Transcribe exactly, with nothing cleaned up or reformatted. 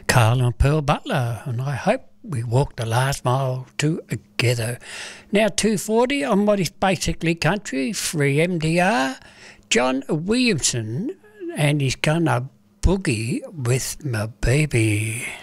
Carl and Pearl Butler, and I hope we walk the last mile together. Now two forty on what is basically country, free M D R, John Williamson, and he's gonna boogie with my baby.